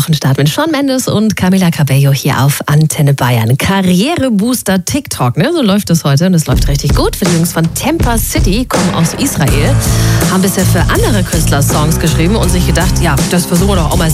Wochenstart mit Shawn Mendes und Camila Cabello hier auf Antenne Bayern. Karrierebooster TikTok, ne? So läuft es heute und es läuft richtig gut. Für die Jungs von Temper City, kommen aus Israel, haben bisher für andere Künstler Songs geschrieben und sich gedacht, ja, das versuchen wir doch auch mal